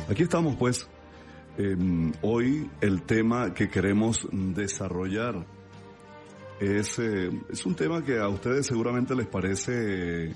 Aquí estamos pues, hoy el tema que queremos desarrollar es un tema que a ustedes seguramente les parece,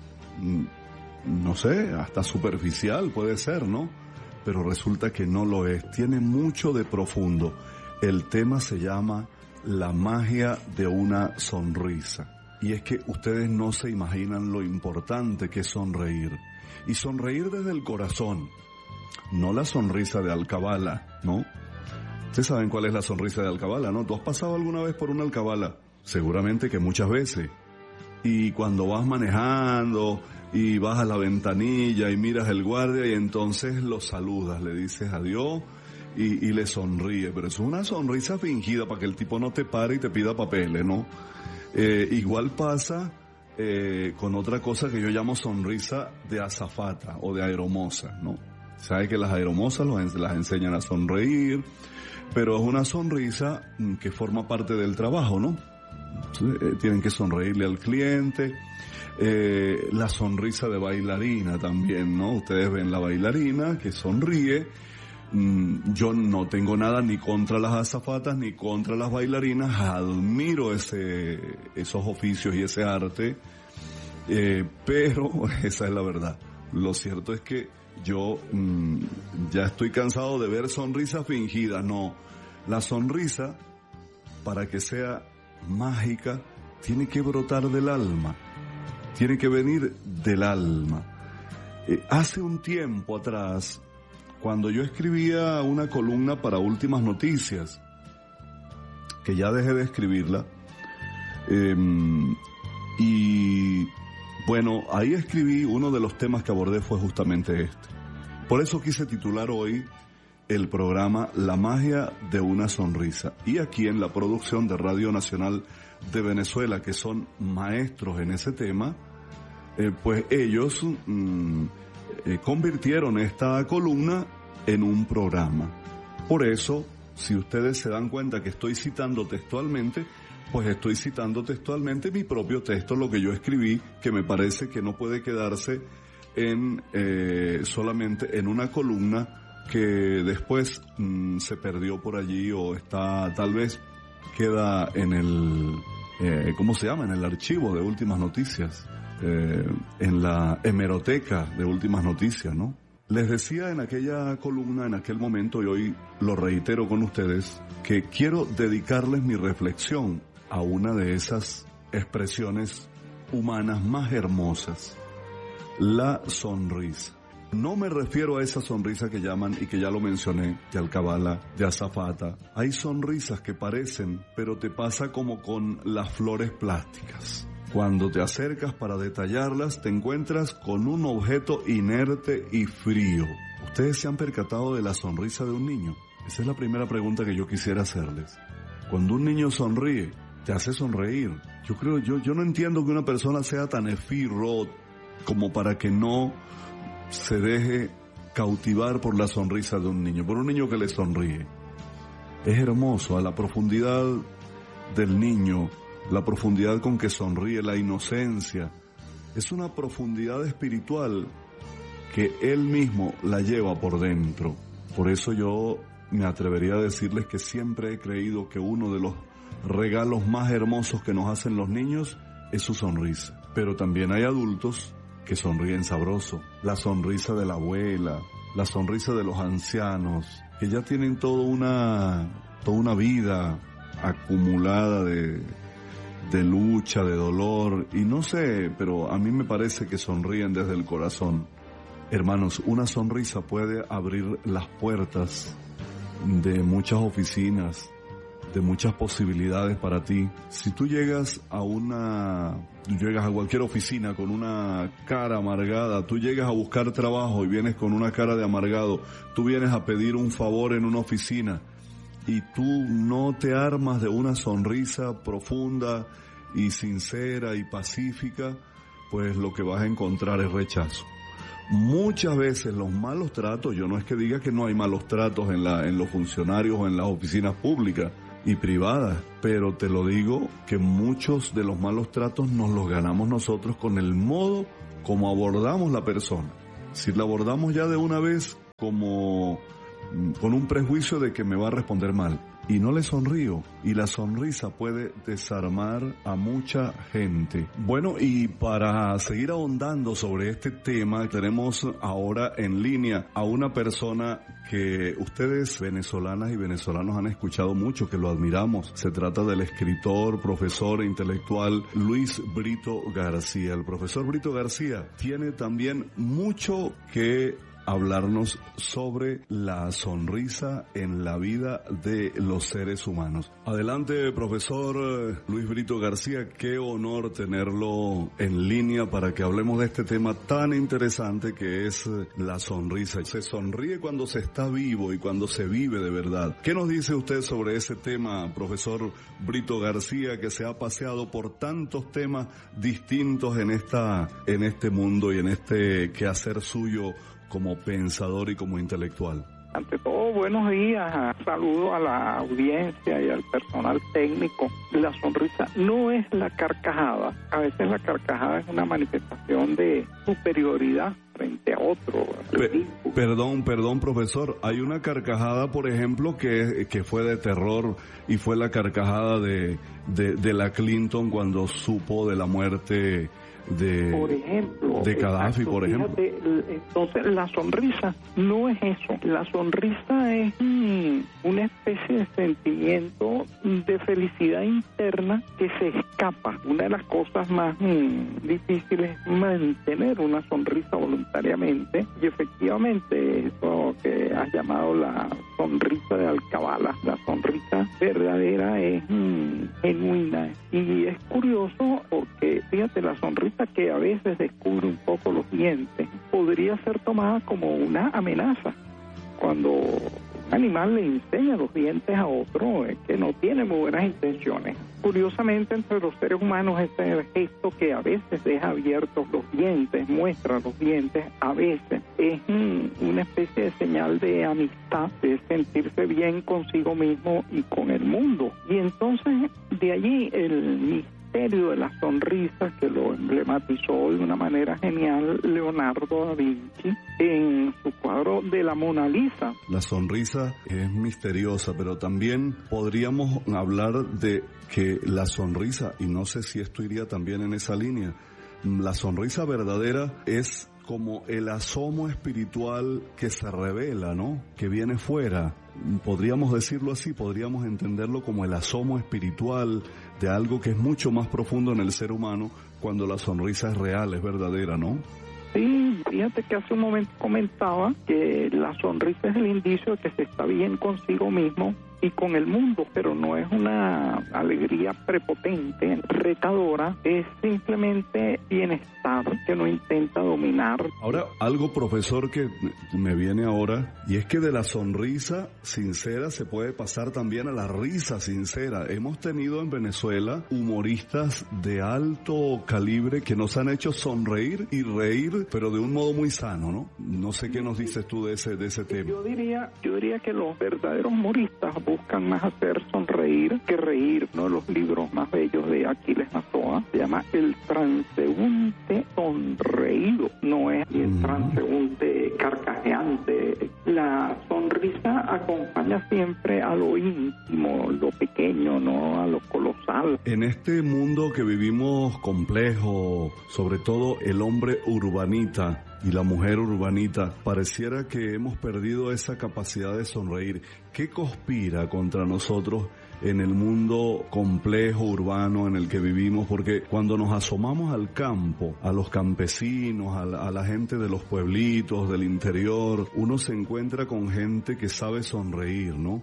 no sé, hasta superficial puede ser, ¿no? Pero resulta que no lo es, tiene mucho de profundo. El tema se llama la magia de una sonrisa. Y es que ustedes no se imaginan lo importante que es sonreír. Y sonreír desde el corazón. No la sonrisa de alcabala, ¿no? Ustedes saben cuál es la sonrisa de alcabala, ¿no? ¿Tú has pasado alguna vez por una alcabala? Seguramente que muchas veces. Y cuando vas manejando y vas a la ventanilla y miras el guardia y entonces lo saludas, le dices adiós y le sonríe. Pero es una sonrisa fingida para que el tipo no te pare y te pida papeles, ¿no? Igual pasa con otra cosa que yo llamo sonrisa de azafata o de aeromoza, ¿no? Sabe que las aeromosas las enseñan a sonreír, pero es una sonrisa que forma parte del trabajo, ¿no? Tienen que sonreírle al cliente. La sonrisa de bailarina también, ¿no? Ustedes ven la bailarina que sonríe. Yo no tengo nada ni contra las azafatas ni contra las bailarinas, admiro esos oficios y ese arte, pero esa es la verdad. Lo cierto es que yo ya estoy cansado de ver sonrisas fingidas. No, la sonrisa, para que sea mágica, tiene que brotar del alma, tiene que venir del alma. Hace un tiempo atrás, cuando yo escribía una columna para Últimas Noticias, que ya dejé de escribirla, y bueno, ahí escribí, uno de los temas que abordé fue justamente este. Por eso quise titular hoy el programa La magia de una sonrisa. Y aquí en la producción de Radio Nacional de Venezuela, que son maestros en ese tema, pues ellos convirtieron esta columna en un programa. Por eso, si ustedes se dan cuenta que estoy citando textualmente, pues estoy citando textualmente mi propio texto, lo que yo escribí, que me parece que no puede quedarse en solamente en una columna que después se perdió por allí o está, tal vez queda en el, ¿cómo se llama? En el archivo de Últimas Noticias, en la hemeroteca de Últimas Noticias, ¿no? Les decía en aquella columna, en aquel momento, y hoy lo reitero con ustedes, que quiero dedicarles mi reflexión a una de esas expresiones humanas más hermosas, la sonrisa. No me refiero a esa sonrisa que llaman, y que ya lo mencioné, de alcabala, de azafata. Hay sonrisas que parecen, pero te pasa como con las flores plásticas. Cuando te acercas para detallarlas, te encuentras con un objeto inerte y frío. ¿Ustedes se han percatado de la sonrisa de un niño? Esa es la primera pregunta que yo quisiera hacerles. Cuando un niño sonríe, te hace sonreír. Yo no entiendo que una persona sea tan efímero como para que no se deje cautivar por la sonrisa de un niño, por un niño que le sonríe. Es hermoso, a la profundidad del niño, la profundidad con que sonríe, la inocencia, es una profundidad espiritual que él mismo la lleva por dentro. Por eso yo me atrevería a decirles que siempre he creído que uno de los regalos más hermosos que nos hacen los niños es su sonrisa. Pero también hay adultos que sonríen sabroso. La sonrisa de la abuela, la sonrisa de los ancianos, que ya tienen toda una vida acumulada de lucha, de dolor, y no sé, pero a mí me parece que sonríen desde el corazón. Hermanos, una sonrisa puede abrir las puertas de muchas oficinas, de muchas posibilidades para ti. Si tú llegas a cualquier oficina con una cara amargada, tú llegas a buscar trabajo y vienes con una cara de amargado, tú vienes a pedir un favor en una oficina y tú no te armas de una sonrisa profunda y sincera y pacífica, pues lo que vas a encontrar es rechazo. Muchas veces los malos tratos, yo no es que diga que no hay malos tratos en los funcionarios o en las oficinas públicas y privadas, pero te lo digo que muchos de los malos tratos nos los ganamos nosotros con el modo como abordamos la persona. Si la abordamos ya de una vez como con un prejuicio de que me va a responder mal. Y no le sonrío. Y la sonrisa puede desarmar a mucha gente. Bueno, y para seguir ahondando sobre este tema, tenemos ahora en línea a una persona que ustedes, venezolanas y venezolanos, han escuchado mucho, que lo admiramos. Se trata del escritor, profesor e intelectual Luis Brito García. El profesor Brito García tiene también mucho que hablarnos sobre la sonrisa en la vida de los seres humanos. Adelante, profesor Luis Brito García, qué honor tenerlo en línea para que hablemos de este tema tan interesante que es la sonrisa. Se sonríe cuando se está vivo y cuando se vive de verdad. ¿Qué nos dice usted sobre ese tema, profesor Brito García, que se ha paseado por tantos temas distintos en este mundo y en este quehacer suyo como pensador y como intelectual? Ante todo, buenos días, saludo a la audiencia y al personal técnico. La sonrisa no es la carcajada. A veces la carcajada es una manifestación de superioridad frente a otro. Perdón, profesor. Hay una carcajada, por ejemplo, que fue de terror y fue la carcajada de la Clinton cuando supo de la muerte de Gaddafi, por ejemplo. Fíjate, entonces la sonrisa no es eso. La sonrisa es una especie de sentimiento de felicidad interna que se escapa. Una de las cosas más difíciles es mantener una sonrisa voluntariamente, y efectivamente eso que has llamado la sonrisa de Alcabala, la sonrisa verdadera es genuina. Y es curioso porque, fíjate, la sonrisa que a veces descubre un poco los dientes podría ser tomada como una amenaza. Cuando un animal le enseña los dientes a otro, es que no tiene muy buenas intenciones. Curiosamente, entre los seres humanos, este gesto que a veces deja abiertos los dientes, muestra los dientes, a veces es una especie de señal de amistad, de sentirse bien consigo mismo y con el mundo. Y entonces, de allí el misterio de la sonrisa, que lo emblematizó de una manera genial Leonardo da Vinci en su cuadro de la Mona Lisa. La sonrisa es misteriosa, pero también podríamos hablar de que la sonrisa, y no sé si esto iría también en esa línea, la sonrisa verdadera es como el asomo espiritual que se revela, ¿no? Que viene fuera. Podríamos decirlo así, podríamos entenderlo como el asomo espiritual de algo que es mucho más profundo en el ser humano cuando la sonrisa es real, es verdadera, ¿no? Sí, fíjate que hace un momento comentaba que la sonrisa es el indicio de que se está bien consigo mismo y con el mundo, pero no es una alegría prepotente, retadora, es simplemente bienestar que no intenta dominar. Ahora, algo, profesor, que me viene ahora, y es que de la sonrisa sincera se puede pasar también a la risa sincera. Hemos tenido en Venezuela humoristas de alto calibre que nos han hecho sonreír y reír, pero de un modo muy sano, ¿no? No sé qué nos dices tú de ese tema. Yo diría que los verdaderos humoristas buscan más hacer sonreír que reír. Uno de los libros más bellos de Aquiles Nazoa se llama El transeúnte sonreído. No es el transeúnte carcajeante. La sonrisa acompaña siempre a lo íntimo, lo pequeño, no a lo colosal. En este mundo que vivimos complejo, sobre todo el hombre urbanita y la mujer urbanita, pareciera que hemos perdido esa capacidad de sonreír. ¿Qué conspira contra nosotros en el mundo complejo urbano en el que vivimos? Porque cuando nos asomamos al campo, a los campesinos, a la gente de los pueblitos, del interior, uno se encuentra con gente que sabe sonreír, ¿no?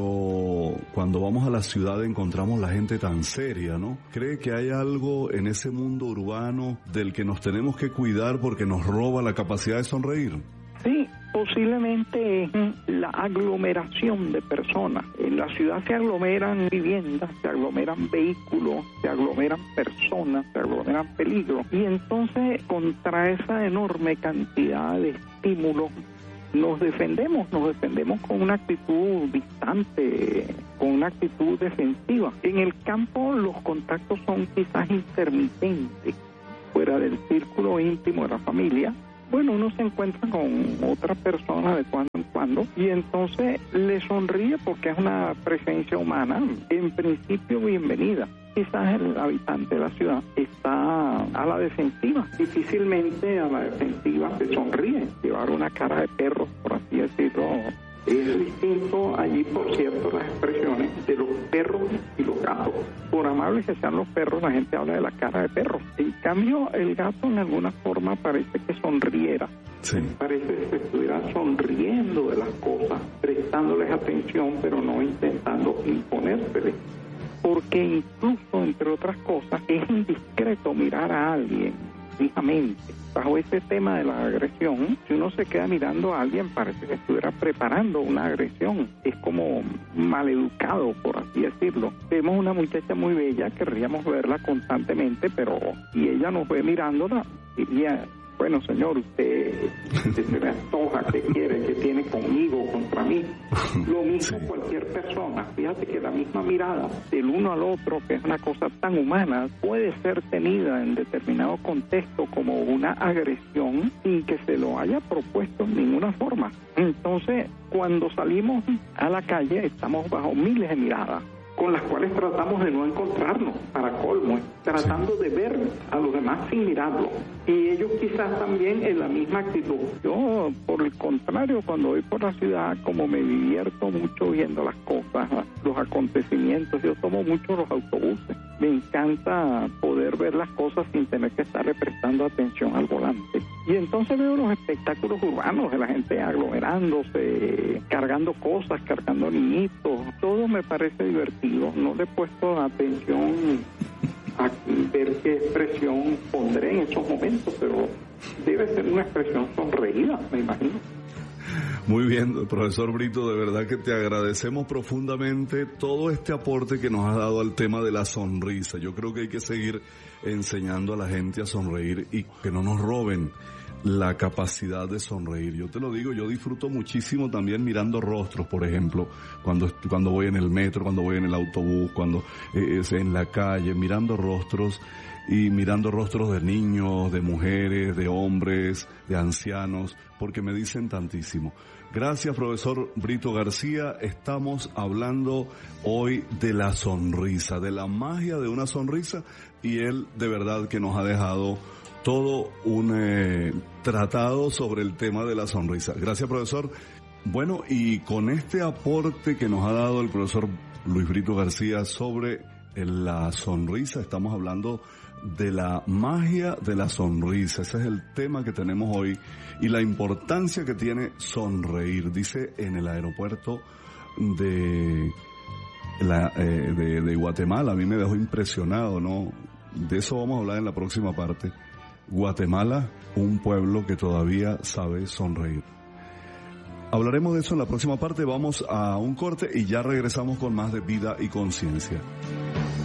Pero cuando vamos a la ciudad encontramos la gente tan seria, ¿no? ¿Cree que hay algo en ese mundo urbano del que nos tenemos que cuidar porque nos roba la capacidad de sonreír? Sí, posiblemente es la aglomeración de personas. En la ciudad se aglomeran viviendas, se aglomeran vehículos, se aglomeran personas, se aglomeran peligros. Y entonces, contra esa enorme cantidad de estímulos, nos defendemos con una actitud distante, con una actitud defensiva. En el campo los contactos son quizás intermitentes, fuera del círculo íntimo de la familia. bueno, uno se encuentra con otra persona de cuando en cuando y entonces le sonríe porque es una presencia humana, en principio bienvenida. Quizás el habitante de la ciudad está a la defensiva, difícilmente a la defensiva se sonríe. Llevar una cara de perro, por así decirlo, es distinto allí, por cierto, las expresiones de los perros y los gatos. Por amables que sean los perros, la gente habla de la cara de perro. En cambio, el gato en alguna forma parece que sonriera. Sí. Parece que se estuviera sonriendo de las cosas, prestándoles atención, pero no intentando imponérseles. Porque incluso, entre otras cosas, es indiscreto mirar a alguien fijamente. Bajo ese tema de la agresión, si uno se queda mirando a alguien, parece que estuviera preparando una agresión. Es como maleducado, por así decirlo. Vemos una muchacha muy bella, querríamos verla constantemente, pero si ella nos ve mirándola, diría: bueno, señor, usted se me antoja, ¿qué quiere? ¿Qué tiene conmigo, contra mí? Lo mismo sí. Cualquier persona. Fíjate que la misma mirada del uno al otro, que es una cosa tan humana, puede ser tenida en determinado contexto como una agresión sin que se lo haya propuesto en ninguna forma. Entonces, cuando salimos a la calle, estamos bajo miles de miradas, con las cuales tratamos de no encontrarnos, para colmo, tratando de ver a los demás sin mirarlos. Y ellos quizás también en la misma actitud. Yo, por el contrario, cuando voy por la ciudad, como me divierto mucho viendo las cosas, los acontecimientos, yo tomo mucho los autobuses. Me encanta poder ver las cosas sin tener que estarle prestando atención al volante. Y entonces veo los espectáculos urbanos de la gente aglomerándose, cargando cosas, cargando niñitos. Todo me parece divertido. No le he puesto atención a ver qué expresión pondré en esos momentos, pero debe ser una expresión sonreída, me imagino. Muy bien, profesor Brito, de verdad que te agradecemos profundamente todo este aporte que nos has dado al tema de la sonrisa. Yo creo que hay que seguir enseñando a la gente a sonreír y que no nos roben la capacidad de sonreír. Yo te lo digo, yo disfruto muchísimo también mirando rostros, por ejemplo, cuando voy en el metro, cuando voy en el autobús, cuando en la calle, mirando rostros y mirando rostros de niños, de mujeres, de hombres, de ancianos, porque me dicen tantísimo. Gracias, profesor Brito García. Estamos hablando hoy de la sonrisa, de la magia de una sonrisa, y él de verdad que nos ha dejado todo un tratado sobre el tema de la sonrisa. Gracias, profesor. Bueno, y con este aporte que nos ha dado el profesor Luis Brito García sobre la sonrisa, estamos hablando de la magia de la sonrisa. Ese es el tema que tenemos hoy y la importancia que tiene sonreír. Dice en el aeropuerto de Guatemala, a mí me dejó impresionado, ¿no? De eso vamos a hablar en la próxima parte. Guatemala, un pueblo que todavía sabe sonreír. Hablaremos de eso en la próxima parte. Vamos a un corte y ya regresamos con más de Vida y Conciencia.